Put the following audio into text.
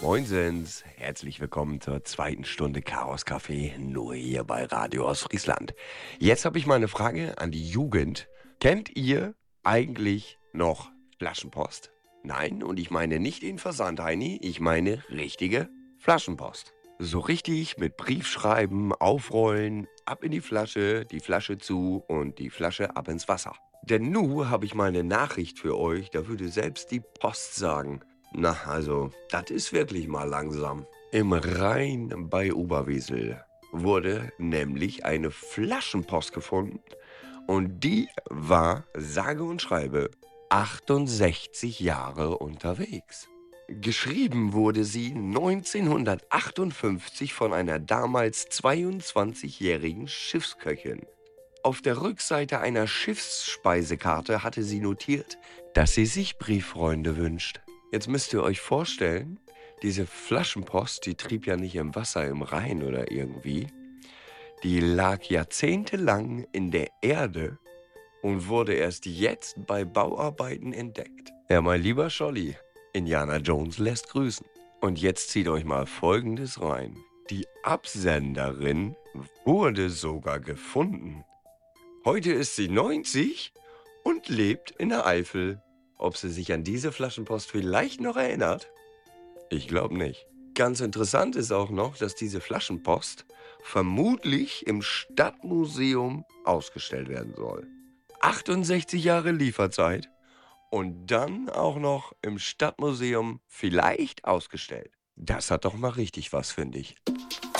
Moinsens, herzlich willkommen zur zweiten Stunde Chaos Café, nur hier bei Radio aus Friesland. Jetzt habe ich mal eine Frage an die Jugend. Kennt ihr eigentlich noch Flaschenpost? Nein, und ich meine nicht den Versand, Heini, ich meine richtige Flaschenpost. So richtig mit Briefschreiben, aufrollen, ab in die Flasche zu und die Flasche ab ins Wasser. Denn nu habe ich mal eine Nachricht für euch, da würde selbst die Post sagen. Na, also, das ist wirklich mal langsam. Im Rhein bei Oberwesel wurde nämlich eine Flaschenpost gefunden und die war, sage und schreibe, 68 Jahre unterwegs. Geschrieben wurde sie 1958 von einer damals 22-jährigen Schiffsköchin. Auf der Rückseite einer Schiffsspeisekarte hatte sie notiert, dass sie sich Brieffreunde wünscht. Jetzt müsst ihr euch vorstellen, diese Flaschenpost, die trieb ja nicht im Wasser im Rhein oder irgendwie. Die lag jahrzehntelang in der Erde und wurde erst jetzt bei Bauarbeiten entdeckt. Ja, mein lieber Scholli, Indiana Jones lässt grüßen. Und jetzt zieht euch mal Folgendes rein. Die Absenderin wurde sogar gefunden. Heute ist sie 90 und lebt in der Eifel. Ob sie sich an diese Flaschenpost vielleicht noch erinnert? Ich glaube nicht. Ganz interessant ist auch noch, dass diese Flaschenpost vermutlich im Stadtmuseum ausgestellt werden soll. 68 Jahre Lieferzeit und dann auch noch im Stadtmuseum vielleicht ausgestellt. Das hat doch mal richtig was, finde ich.